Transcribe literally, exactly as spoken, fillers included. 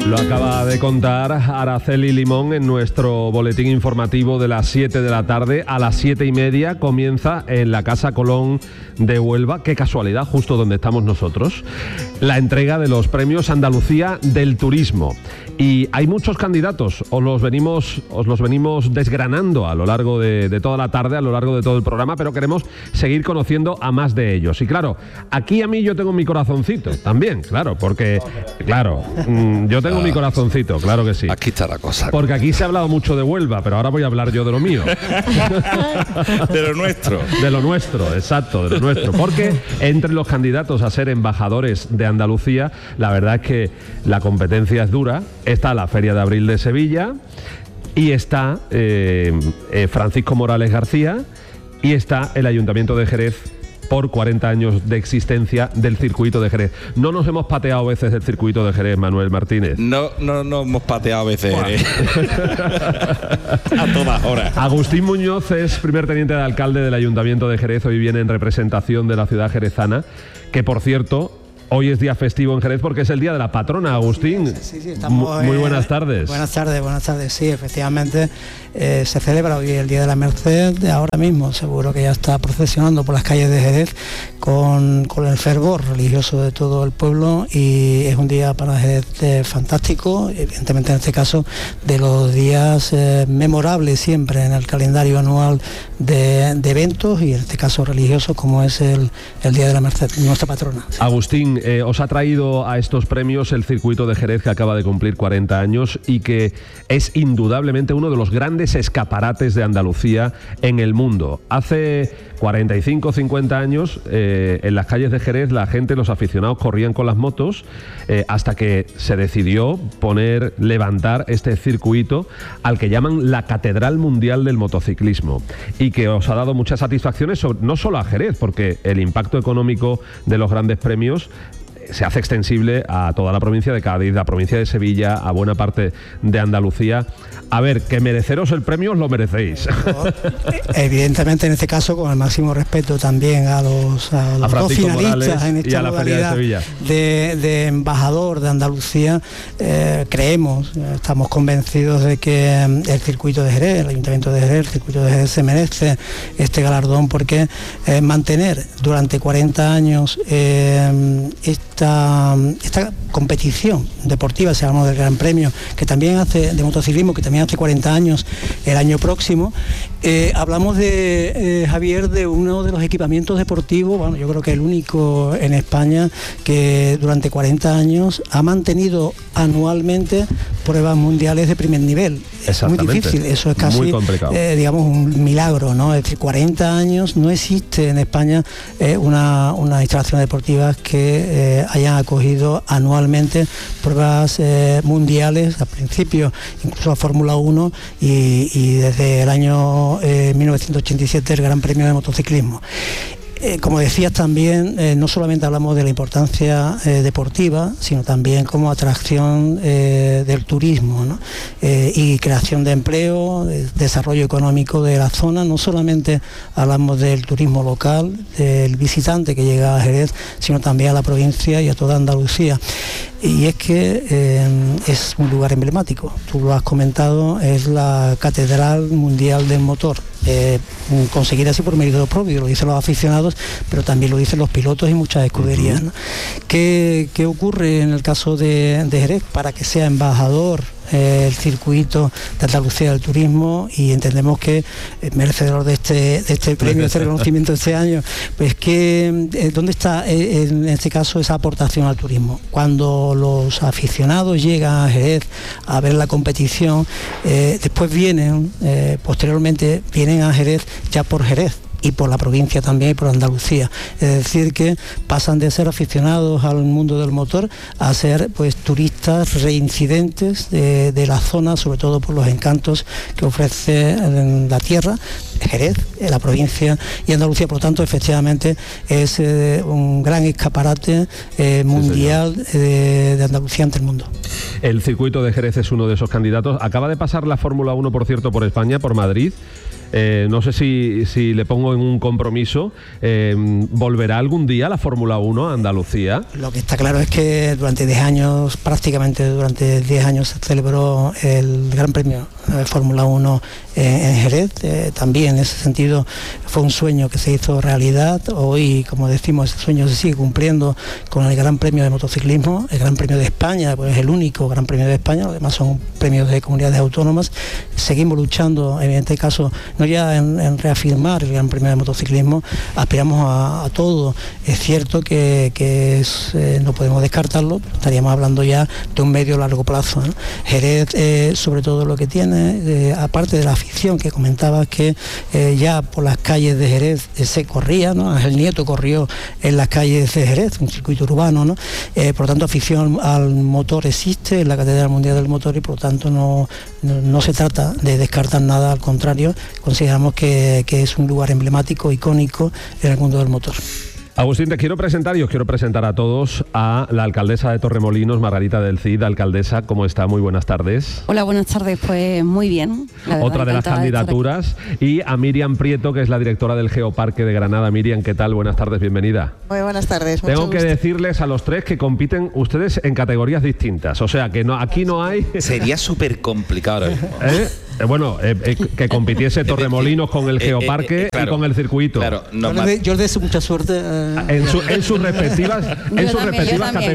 Lo acaba de contar Araceli Limón en nuestro boletín informativo de las siete de la tarde. A las siete y media comienza en la Casa Colón de Huelva, qué casualidad, justo donde estamos nosotros, la entrega de los premios Andalucía del Turismo. Y hay muchos candidatos, os los venimos, os los venimos desgranando a lo largo de, de toda la tarde, a lo largo de todo el programa, pero queremos seguir conociendo a más de ellos. Y claro, aquí a mí yo tengo mi corazoncito también, claro, porque, claro, mmm, yo tengo mi corazoncito, claro que sí. Aquí está la cosa. Porque aquí se ha hablado mucho de Huelva, pero ahora voy a hablar yo de lo mío. De lo nuestro. De lo nuestro, exacto, de lo nuestro. Porque entre los candidatos a ser embajadores de Andalucía, la verdad es que la competencia es dura. Está la Feria de Abril de Sevilla y está eh, eh, Francisco Morales García y está el Ayuntamiento de Jerez por cuarenta años de existencia del circuito de Jerez. No nos hemos pateado a veces el circuito de Jerez, Manuel Martínez. No, no, no hemos pateado a veces. ¿eh? A todas horas. Agustín Muñoz es primer teniente de alcalde del Ayuntamiento de Jerez. Hoy viene en representación de la ciudad jerezana, que por cierto, hoy es día festivo en Jerez porque es el día de la patrona, Agustín. Sí, sí, estamos, muy eh, buenas tardes. Buenas tardes, buenas tardes. Sí, efectivamente eh, se celebra hoy el Día de la Merced. De ahora mismo seguro que ya está procesionando por las calles de Jerez con, con el fervor religioso de todo el pueblo, y es un día para Jerez eh, fantástico, evidentemente en este caso de los días eh, memorables siempre en el calendario anual de, de eventos, y en este caso religiosos como es el, el Día de la Merced, nuestra patrona. Sí. Agustín, Eh, os ha traído a estos premios el circuito de Jerez, que acaba de cumplir cuarenta años y que es indudablemente uno de los grandes escaparates de Andalucía en el mundo. Hace cuarenta y cinco, cincuenta años eh, en las calles de Jerez la gente, los aficionados corrían con las motos eh, hasta que se decidió poner, levantar este circuito al que llaman la Catedral Mundial del Motociclismo, y que os ha dado muchas satisfacciones, sobre, no solo a Jerez, porque el impacto económico de los grandes premios se hace extensible a toda la provincia de Cádiz, la provincia de Sevilla, a buena parte de Andalucía. A ver, que mereceros el premio os lo merecéis. Evidentemente, en este caso, con el máximo respeto también a los, a los a dos finalistas Morales en esta modalidad de, de, de embajador de Andalucía. Eh, creemos, estamos convencidos de que el circuito de Jerez, el Ayuntamiento de Jerez, el circuito de Jerez se merece este galardón, porque eh, mantener durante cuarenta años eh, esta, esta competición deportiva, se llama del Gran Premio, que también hace de motociclismo, que también hace cuarenta años el año próximo. Eh, hablamos de, eh, Javier, de uno de los equipamientos deportivos, bueno, yo creo que el único en España que durante cuarenta años ha mantenido anualmente pruebas mundiales de primer nivel. Es muy difícil, eso es casi, eh, digamos, un milagro, ¿no? Es decir, cuarenta años no existe en España eh, una, una instalación deportiva que eh, hayan acogido anualmente pruebas eh, mundiales, al principio incluso la Fórmula uno, y, y desde el año eh, mil novecientos ochenta y siete el Gran Premio de Motociclismo. Eh, como decías también, eh, no solamente hablamos de la importancia eh, deportiva, sino también como atracción eh, del turismo, ¿no? eh, y creación de empleo, de desarrollo económico de la zona. No solamente hablamos del turismo local, del visitante que llega a Jerez, sino también a la provincia y a toda Andalucía. Y es que eh, es un lugar emblemático, tú lo has comentado, es la Catedral Mundial del Motor. Eh, conseguir así por mérito propio, lo dicen los aficionados, pero también lo dicen los pilotos y muchas escuderías, ¿no? ¿Qué, qué ocurre en el caso de, de Jerez para que sea embajador eh, el circuito de Andalucía del turismo? Y entendemos que es merecedor de este, de este premio, de este reconocimiento de este año. Pues que eh, ¿dónde está eh, en este caso esa aportación al turismo? Cuando los aficionados llegan a Jerez a ver la competición, eh, después vienen, eh, posteriormente vienen a Jerez ya por Jerez y por la provincia también y por Andalucía. Es decir, que pasan de ser aficionados al mundo del motor a ser pues turistas reincidentes de, de la zona, sobre todo por los encantos que ofrece la tierra, Jerez, la provincia y Andalucía. Por lo tanto, efectivamente es eh, un gran escaparate eh, mundial sí, de, de Andalucía ante el mundo. El circuito de Jerez es uno de esos candidatos. Acaba de pasar la Fórmula uno, por cierto, por España, por Madrid. eh, no sé si, si le pongo en un compromiso, eh, ¿volverá algún día la Fórmula uno a Andalucía? Lo que está claro es que durante diez años, prácticamente durante diez años, se celebró el Gran Premio de Fórmula uno eh, en Jerez. Eh, también en ese sentido fue un sueño que se hizo realidad. Hoy, como decimos, ese sueño se sigue cumpliendo con el Gran Premio de Motociclismo, el Gran Premio de España, pues es el único Gran Premio de España, además son premios de comunidades autónomas. Seguimos luchando, en este caso, no ya en, en reafirmar el Gran Premio de Motociclismo, aspiramos a, a todo. Es cierto que, que es, eh, no podemos descartarlo, pero estaríamos hablando ya de un medio largo plazo, ¿no? Jerez, eh, sobre todo lo que tiene, eh, aparte de la afición que comentabas, que eh, ya por las calles de Jerez eh, se corría, ¿no? Ángel Nieto corrió en las calles de Jerez, un circuito urbano, ¿no? Eh, por lo tanto, afición al motor existe en la Catedral Mundial del Motor y por lo tanto no, no, no se trata de descartar nada, al contrario, consideramos que, que es un lugar emblemático, icónico en el mundo del motor. Agustín, te quiero presentar y os quiero presentar a todos a la alcaldesa de Torremolinos, Margarita del Cid. Alcaldesa, ¿cómo está? Muy buenas tardes. Hola, buenas tardes. Pues muy bien. Verdad, otra de las candidaturas. De y a Miriam Prieto, que es la directora del Geoparque de Granada. Miriam, ¿qué tal? Buenas tardes, bienvenida. Muy buenas tardes. Tengo mucho que gusto. decirles a los tres que compiten ustedes en categorías distintas. O sea, que no, aquí no hay... Sería súper complicado ahora mismo. ¿Eh? Eh, bueno, eh, eh, que compitiese Torremolinos con el Geoparque eh, eh, claro, y con el circuito. Claro, no yo, les de, yo les deseo mucha suerte. Eh. En, su, en sus respectivas, en sus respectivas categorías.